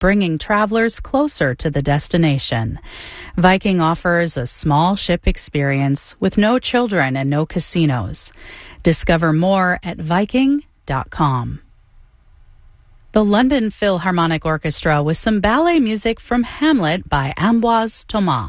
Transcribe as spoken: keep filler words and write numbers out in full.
bringing travelers closer to the destination. Viking offers a small ship experience with no children and no casinos. Discover more at viking dot com. The London Philharmonic Orchestra with some ballet music from Hamlet by Ambroise Thomas.